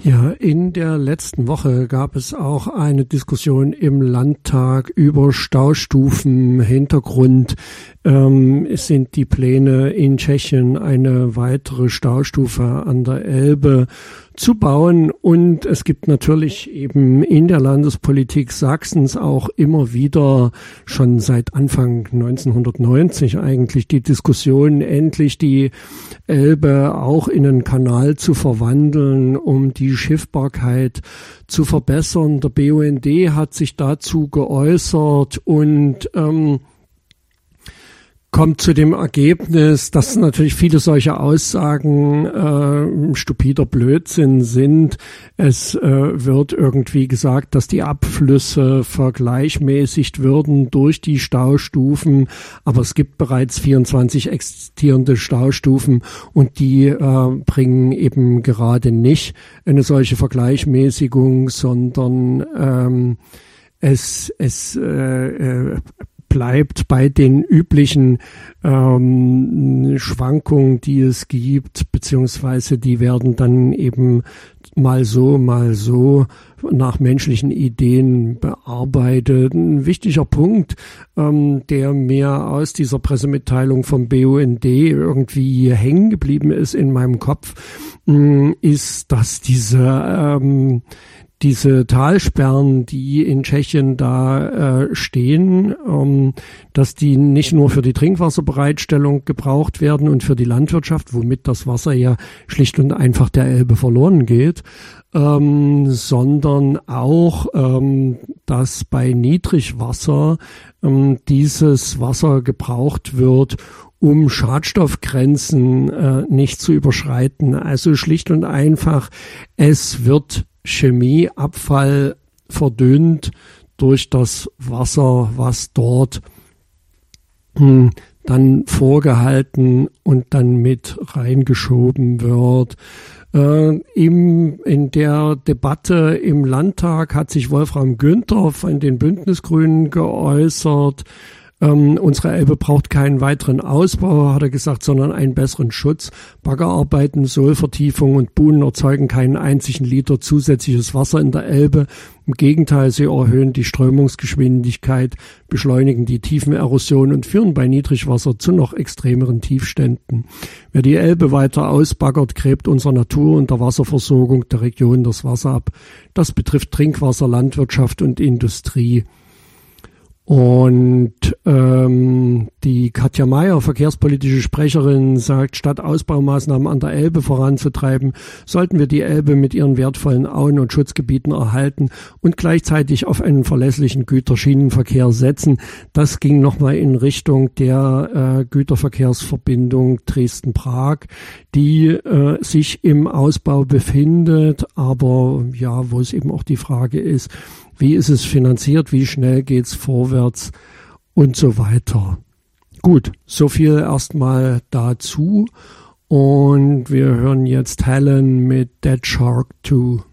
Ja, in der letzten Woche gab es auch eine Diskussion im Landtag über Staustufen. Hintergrund sind die Pläne in Tschechien, eine weitere Staustufe an der Elbe zu bauen. Und es gibt natürlich eben in der Landespolitik Sachsens auch immer wieder, schon seit Anfang 1990 eigentlich, die Diskussion, endlich die Elbe auch in einen Kanal zu verwandeln, um die Schiffbarkeit zu verbessern. Der BUND hat sich dazu geäußert und kommt zu dem Ergebnis, dass natürlich viele solche Aussagen stupider Blödsinn sind. Es wird irgendwie gesagt, dass die Abflüsse vergleichmäßigt würden durch die Staustufen, aber es gibt bereits 24 existierende Staustufen und die bringen eben gerade nicht eine solche Vergleichmäßigung, sondern es bleibt bei den üblichen Schwankungen, die es gibt, beziehungsweise die werden dann eben mal so nach menschlichen Ideen bearbeitet. Ein wichtiger Punkt, der mir aus dieser Pressemitteilung vom BUND irgendwie hängen geblieben ist in meinem Kopf, ist, dass diese Talsperren, die in Tschechien da stehen, dass die nicht nur für die Trinkwasserbereitstellung gebraucht werden und für die Landwirtschaft, womit das Wasser ja schlicht und einfach der Elbe verloren geht, sondern auch, dass bei Niedrigwasser dieses Wasser gebraucht wird, um Schadstoffgrenzen nicht zu überschreiten. Also schlicht und einfach, es wird Chemieabfall verdünnt durch das Wasser, was dort dann vorgehalten und dann mit reingeschoben wird. In der Debatte im Landtag hat sich Wolfram Günther von den Bündnisgrünen geäußert. Unsere Elbe braucht keinen weiteren Ausbau, hat er gesagt, sondern einen besseren Schutz. Baggerarbeiten, Sohlvertiefung und Buhnen erzeugen keinen einzigen Liter zusätzliches Wasser in der Elbe. Im Gegenteil, sie erhöhen die Strömungsgeschwindigkeit, beschleunigen die Tiefenerosion und führen bei Niedrigwasser zu noch extremeren Tiefständen. Wer die Elbe weiter ausbaggert, gräbt unserer Natur und der Wasserversorgung der Region das Wasser ab. Das betrifft Trinkwasser, Landwirtschaft und Industrie. Und die Katja Mayer, verkehrspolitische Sprecherin, sagt, statt Ausbaumaßnahmen an der Elbe voranzutreiben, sollten wir die Elbe mit ihren wertvollen Auen und Schutzgebieten erhalten und gleichzeitig auf einen verlässlichen Güterschienenverkehr setzen. Das ging nochmal in Richtung der Güterverkehrsverbindung Dresden-Prag, die sich im Ausbau befindet, aber ja, wo es eben auch die Frage ist, wie ist es finanziert, wie schnell geht's vorwärts und so weiter. Gut, so viel erstmal dazu und wir hören jetzt Helen mit Dead Shark 2.